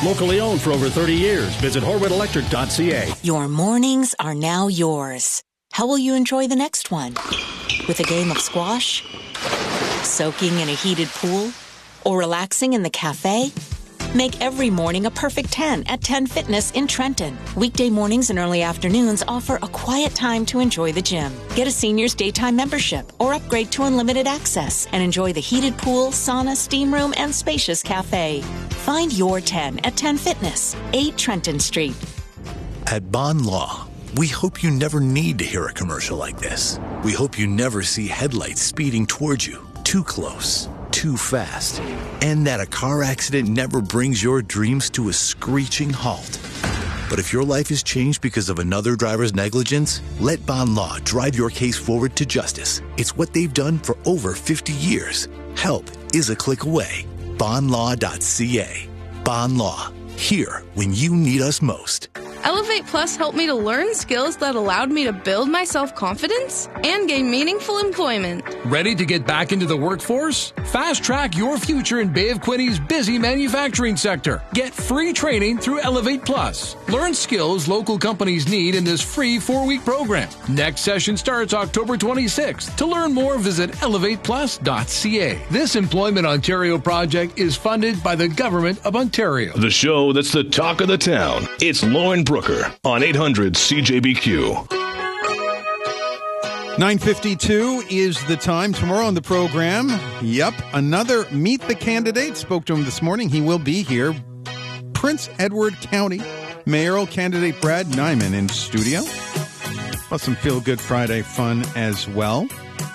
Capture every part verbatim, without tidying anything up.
Locally owned for over thirty years. Visit horwood electric dot c a. Your mornings are now yours. How will you enjoy the next one? With a game of squash? Soaking in a heated pool? Or relaxing in the cafe? Make every morning a perfect ten at ten Fitness in Trenton. Weekday mornings and early afternoons offer a quiet time to enjoy the gym. Get a senior's daytime membership or upgrade to unlimited access and enjoy the heated pool, sauna, steam room, and spacious cafe. Find your ten at ten Fitness, eight Trenton Street. At Bond Law, we hope you never need to hear a commercial like this. We hope you never see headlights speeding towards you, too close, too fast, and that a car accident never brings your dreams to a screeching halt. But if your life is changed because of another driver's negligence, let Bond Law drive your case forward to justice. It's what they've done for over fifty years. Help is a click away. bond law dot c a. Bond Law. Here when you need us most. Elevate Plus helped me to learn skills that allowed me to build my self-confidence and gain meaningful employment. Ready to get back into the workforce? Fast track your future in Bay of Quinny's busy manufacturing sector. Get free training through Elevate Plus. Learn skills local companies need in this free four-week program. Next session starts October twenty-sixth. To learn more, visit elevate plus dot c a. This Employment Ontario project is funded by the Government of Ontario. The show that's the talk of the town. It's Lauren Brooker on eight hundred C J B Q. nine fifty-two is the time. Tomorrow on the program, yep, another Meet the Candidate. Spoke to him this morning. He will be here. Prince Edward County mayoral candidate Brad Nyman in studio. Plus some Feel Good Friday fun as well.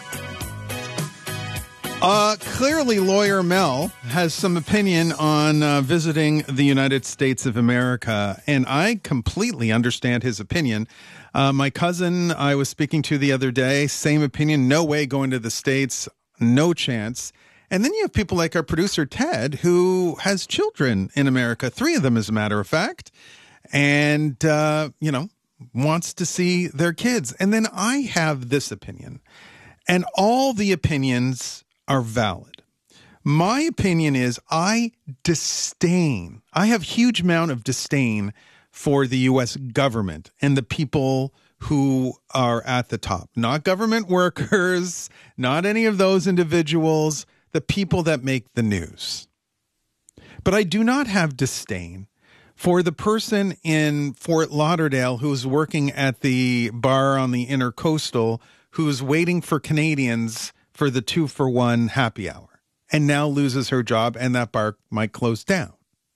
Uh, clearly, lawyer Mel has some opinion on uh, visiting the United States of America, and I completely understand his opinion. Uh, my cousin I was speaking to the other day, same opinion, no way going to the States, no chance. And then you have people like our producer Ted, who has children in America, three of them as a matter of fact, and, uh, you know, wants to see their kids. And then I have this opinion, and all the opinions are valid. My opinion is I disdain, I have huge amount of disdain for the U S government and the people who are at the top. Not government workers, not any of those individuals, the people that make the news. But I do not have disdain for the person in Fort Lauderdale who's working at the bar on the Intercoastal, who's waiting for Canadians for the two for one happy hour and now loses her job and that bar might close down.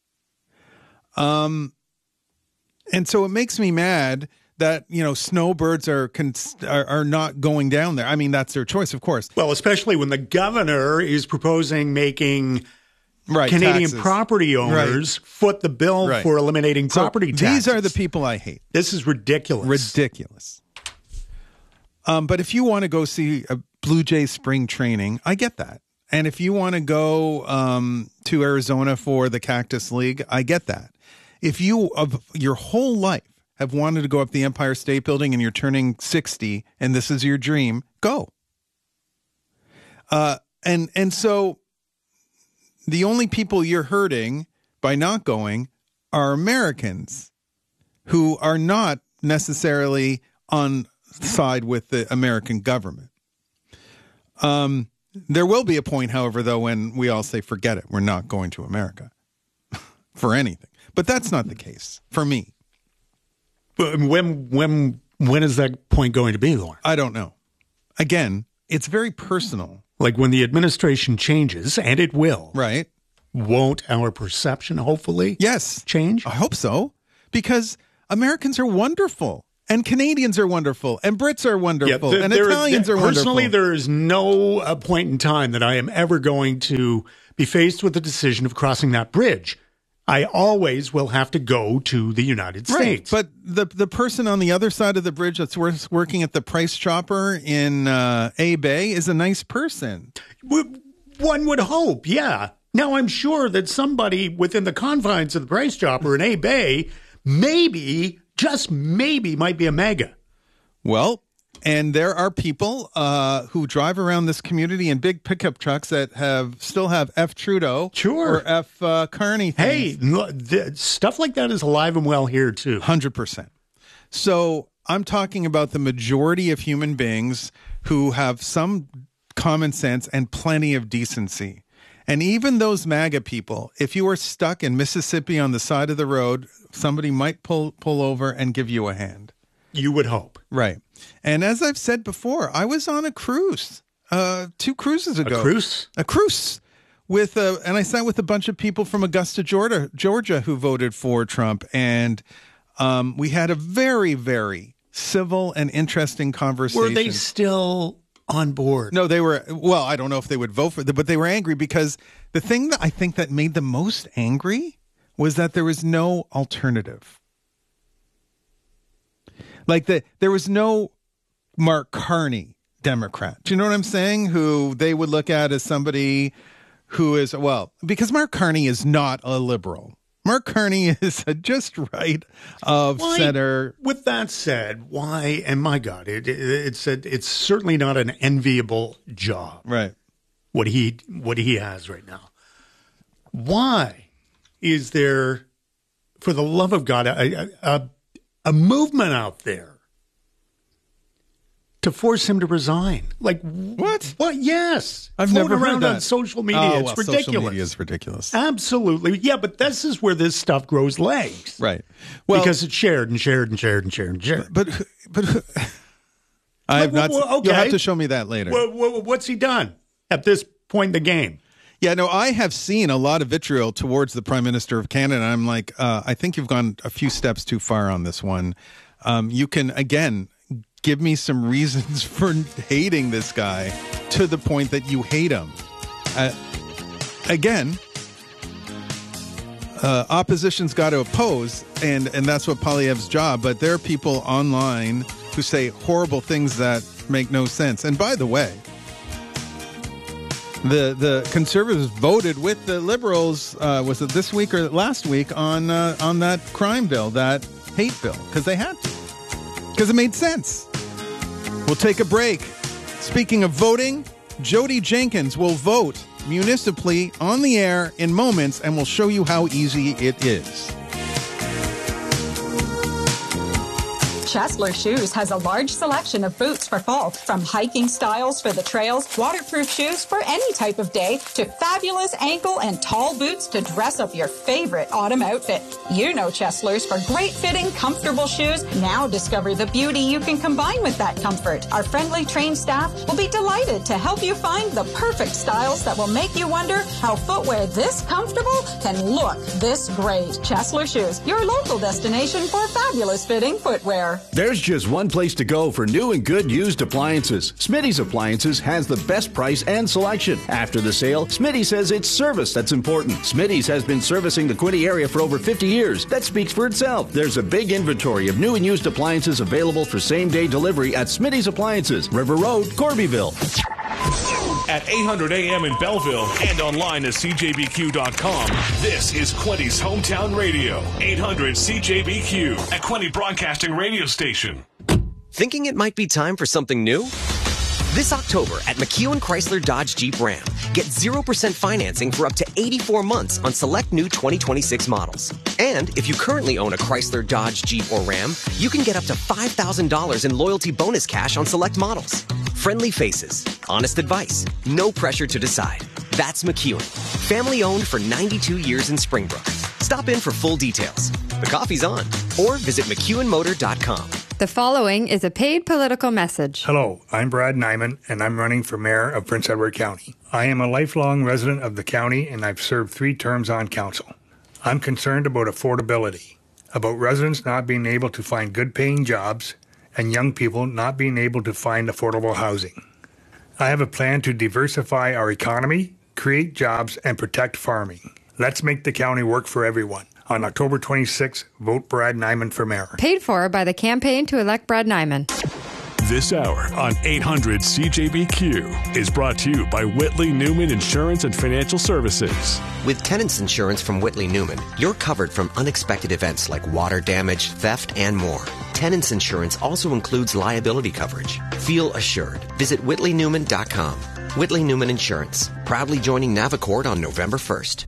Um, and so it makes me mad that, you know, snowbirds are, cons- are are not going down there. I mean, that's their choice, of course. Well, especially when the governor is proposing making right, Canadian taxes. property owners right. foot the bill right. for eliminating so property taxes. These are the people I hate. This is ridiculous. Ridiculous. Um, but if you want to go see a Blue Jays spring training, I get that. And if you want to go um, to Arizona for the Cactus League, I get that. If you, of your whole life, have wanted to go up the Empire State Building and you're turning sixty and this is your dream, go. Uh, and and so the only people you're hurting by not going are Americans who are not necessarily on side with the American government. Um, there will be a point, however, though, when we all say, forget it, we're not going to America for anything. But that's not the case for me. But when when when is that point going to be, Lauren? I don't know. Again, it's very personal. Like when the administration changes, and it will. Right. Won't our perception, hopefully, yes, change? I hope so. Because Americans are wonderful. And Canadians are wonderful, and Brits are wonderful, yeah, there, and Italians there, are wonderful. Personally, there is no uh, point in time that I am ever going to be faced with the decision of crossing that bridge. I always will have to go to the United States. Right. But the the person on the other side of the bridge that's working at the Price Chopper in uh, A Bay is a nice person. One would hope, yeah. Now, I'm sure that somebody within the confines of the Price Chopper in A Bay maybe... just maybe might be a MAGA. Well, And there are people uh, who drive around this community in big pickup trucks that have still have F. Trudeau sure. or F. Uh, Carney things. Hey, no, th- stuff like that is alive and well here, too. one hundred percent. So I'm talking about the majority of human beings who have some common sense and plenty of decency. And even those MAGA people, if you are stuck in Mississippi on the side of the road, somebody might pull pull over and give you a hand. You would hope. Right. And as I've said before, I was on a cruise uh, two cruises ago. A cruise? A cruise. With a, and I sat with a bunch of people from Augusta, Georgia, Georgia who voted for Trump. And um, we had a very, very civil and interesting conversation. Were they still on board? No, they were. Well, I don't know if they would vote for them, but they were angry because the thing that I think that made them most angry was that there was no alternative. Like the, there was no Mark Carney Democrat. Do you know what I'm saying? Who they would look at as somebody who is, well, because Mark Carney is not a liberal. Mark Carney is a just right of why, center. With that said, why? And my God, it, it, it's a, it's certainly not an enviable job. Right. What he what he has right now. Why is there, for the love of God, a a, a movement out there to force him to resign? Like what? What? Yes, I've Float never around heard that on social media. Oh, it's well, ridiculous. Social media is ridiculous. Absolutely, yeah. But this is where this stuff grows legs, right? Well, because it's shared and shared and shared and shared and shared. But but I have well, not. well, okay. You'll have to show me that later. Well, well, what's he done at this point in the game? Yeah, no, I have seen a lot of vitriol towards the Prime Minister of Canada. I'm like, uh, I think you've gone a few steps too far on this one. Um, you can, again, give me some reasons for hating this guy to the point that you hate him. Uh, again, uh, opposition's got to oppose, and, and that's what Poilievre's job. But there are people online who say horrible things that make no sense. And by the way, The the Conservatives voted with the Liberals, uh, was it this week or last week, on uh, on that crime bill, that hate bill, because they had to. Because it made sense. We'll take a break. Speaking of voting, Jody Jenkins will vote municipally on the air in moments, and we'll show you how easy it is. Chesler Shoes has a large selection of boots for fall, from hiking styles for the trails, waterproof shoes for any type of day, to fabulous ankle and tall boots to dress up your favorite autumn outfit. You know Cheslers for great fitting, comfortable shoes. Now discover the beauty you can combine with that comfort. Our friendly trained staff will be delighted to help you find the perfect styles that will make you wonder how footwear this comfortable can look this great. Chesler Shoes, your local destination for fabulous fitting footwear. There's just one place to go for new and good used appliances. Smitty's Appliances has the best price and selection. After the sale, Smitty says it's service that's important. Smitty's has been servicing the Quinte area for over fifty years. That speaks for itself. There's a big inventory of new and used appliances available for same-day delivery at Smitty's Appliances, River Road, Corbyville. At eight hundred A M in Belleville and online at C J B Q dot com. This is Quinte's Hometown Radio. eight hundred C J B Q, a Quinte Broadcasting radio station. Thinking it might be time for something new? This October at McEwen Chrysler Dodge Jeep Ram, get zero percent financing for up to eighty-four months on select new twenty twenty-six models. And if you currently own a Chrysler, Dodge, Jeep, or Ram, you can get up to five thousand dollars in loyalty bonus cash on select models. Friendly faces, honest advice, no pressure to decide. That's McEwen. Family owned for ninety-two years in Springbrook. Stop in for full details. The coffee's on. Or visit McEwen Motor dot com. The following is a paid political message. Hello, I'm Brad Nyman, and I'm running for mayor of Prince Edward County. I am a lifelong resident of the county, and I've served three terms on council. I'm concerned about affordability, about residents not being able to find good-paying jobs, and young people not being able to find affordable housing. I have a plan to diversify our economy, create jobs, and protect farming. Let's make the county work for everyone. On October twenty-sixth, vote Brad Nyman for mayor. Paid for by the campaign to elect Brad Nyman. This hour on eight hundred C J B Q is brought to you by Whitley Newman Insurance and Financial Services. With Tenants Insurance from Whitley Newman, you're covered from unexpected events like water damage, theft, and more. Tenants insurance also includes liability coverage. Feel assured. Visit Whitley Newman dot com. Whitley Newman Insurance, proudly joining Navicord on November first.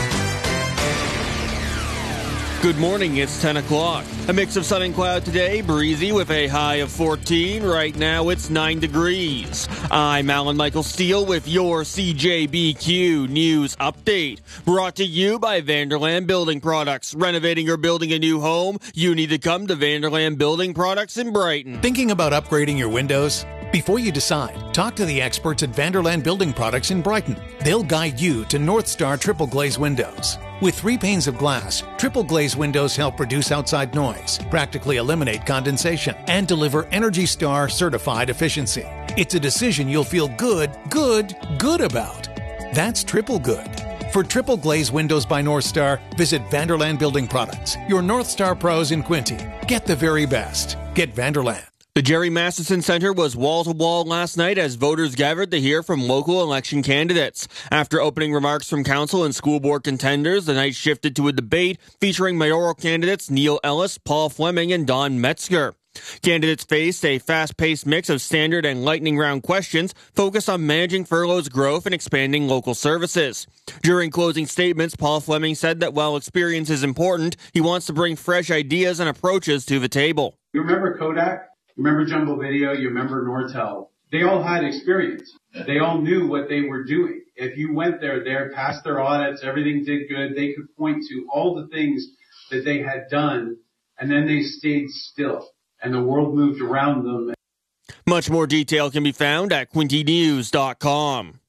Good morning, it's ten o'clock. A mix of sun and cloud today, breezy with a high of fourteen. Right now it's nine degrees. I'm Alan Michael Steele with your C J B Q News Update. Brought to you by Vanderland Building Products. Renovating or building a new home? You need to come to Vanderland Building Products in Brighton. Thinking about upgrading your windows? Before you decide, talk to the experts at Vanderland Building Products in Brighton. They'll guide you to North Star Triple Glaze Windows. With three panes of glass, Triple Glaze windows help reduce outside noise, practically eliminate condensation, and deliver Energy Star certified efficiency. It's a decision you'll feel good, good, good about. That's triple good. For Triple Glaze Windows by North Star, visit Vanderland Building Products, your North Star pros in Quinte. Get the very best. Get Vanderland. The Jerry Masterson Center was wall-to-wall last night as voters gathered to hear from local election candidates. After opening remarks from council and school board contenders, the night shifted to a debate featuring mayoral candidates Neil Ellis, Paul Fleming, and Don Metzger. Candidates faced a fast-paced mix of standard and lightning round questions focused on managing furlough's growth and expanding local services. During closing statements, Paul Fleming said that while experience is important, he wants to bring fresh ideas and approaches to the table. You remember Kodak? You remember Jumbo Video? You remember Nortel? They all had experience. They all knew what they were doing. If you went there, there, passed their audits, everything did good, they could point to all the things that they had done, and then they stayed still, and the world moved around them. Much more detail can be found at Quinte News dot com.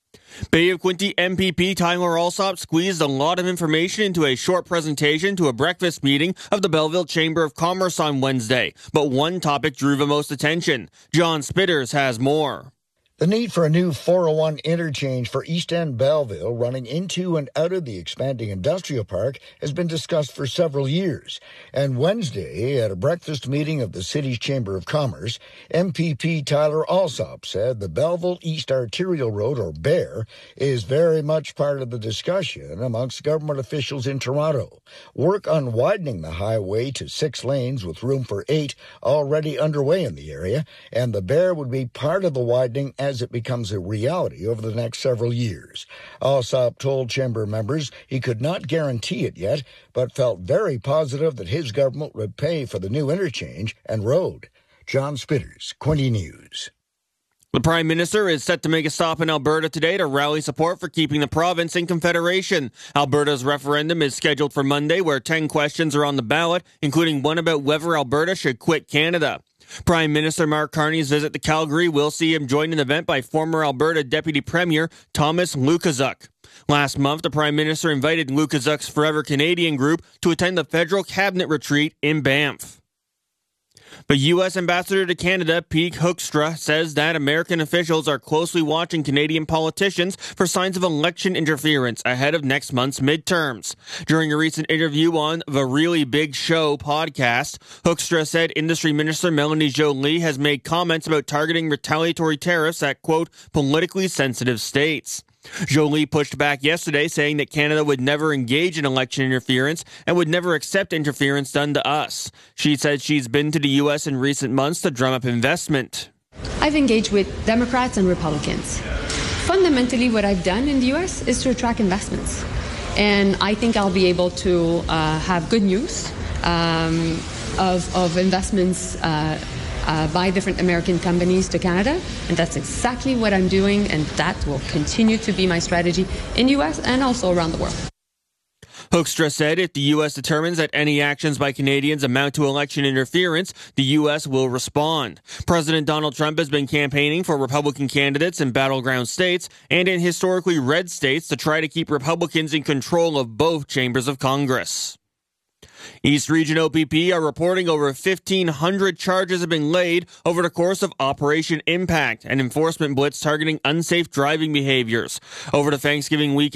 Bay of Quinte M P P Tyler Alsop squeezed a lot of information into a short presentation to a breakfast meeting of the Belleville Chamber of Commerce on Wednesday, but one topic drew the most attention. John Spitters has more. The need for a new four oh one interchange for East End Belleville running into and out of the expanding industrial park has been discussed for several years. And Wednesday, at a breakfast meeting of the city's Chamber of Commerce, M P P Tyler Alsop said the Belleville East Arterial Road, or B E A R, is very much part of the discussion amongst government officials in Toronto. Work on widening the highway to six lanes with room for eight already underway in the area, and the B E A R would be part of the widening as as it becomes a reality over the next several years. Alsop told Chamber members he could not guarantee it yet, but felt very positive that his government would pay for the new interchange and road. John Spitters, Quinte News. The Prime Minister is set to make a stop in Alberta today to rally support for keeping the province in Confederation. Alberta's referendum is scheduled for Monday, where ten questions are on the ballot, including one about whether Alberta should quit Canada. Prime Minister Mark Carney's visit to Calgary will see him join an event by former Alberta Deputy Premier Thomas Lukaszuk. Last month, the Prime Minister invited Lukaszuk's Forever Canadian group to attend the federal cabinet retreat in Banff. The U S Ambassador to Canada, Pete Hoekstra, says that American officials are closely watching Canadian politicians for signs of election interference ahead of next month's midterms. During a recent interview on the Really Big Show podcast, Hoekstra said Industry Minister Melanie Joly has made comments about targeting retaliatory tariffs at, quote, politically sensitive states. Joly pushed back yesterday, saying that Canada would never engage in election interference and would never accept interference done to us. She said she's been to the U S in recent months to drum up investment. I've engaged with Democrats and Republicans. Fundamentally, what I've done in the U S is to attract investments. And I think I'll be able to uh, have good news um, of, of investments uh, Uh, by different American companies to Canada, and that's exactly what I'm doing, and that will continue to be my strategy in the U S and also around the world. Hoekstra said if the U S determines that any actions by Canadians amount to election interference, the U S will respond. President Donald Trump has been campaigning for Republican candidates in battleground states and in historically red states to try to keep Republicans in control of both chambers of Congress. East Region O P P are reporting over fifteen hundred charges have been laid over the course of Operation Impact, an enforcement blitz targeting unsafe driving behaviors. Over the Thanksgiving weekend,